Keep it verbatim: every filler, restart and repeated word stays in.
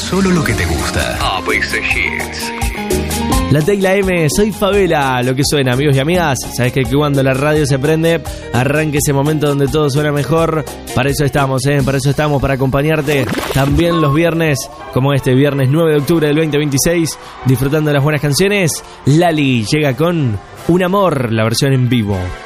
solo lo que te gusta. A B C Hits. La T y la M, soy Favela, lo que suena, amigos y amigas. Sabes que cuando la radio se prende, arranque ese momento donde todo suena mejor. Para eso estamos, ¿eh? Para eso estamos, para acompañarte también los viernes, como este viernes nueve de octubre del veinte veintiséis, disfrutando de las buenas canciones. Lali llega con Un Amor, la versión en vivo.